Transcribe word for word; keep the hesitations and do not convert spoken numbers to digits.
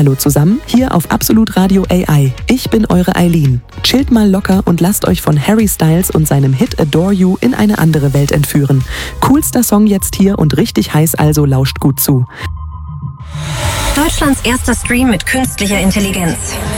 Hallo zusammen, hier auf Absolut Radio A I. Ich bin eure Eileen. Chillt mal locker und lasst euch von Harry Styles und seinem Hit Adore You in eine andere Welt entführen. Coolster Song jetzt hier und richtig heiß, also lauscht gut zu. Deutschlands erster Stream mit künstlicher Intelligenz.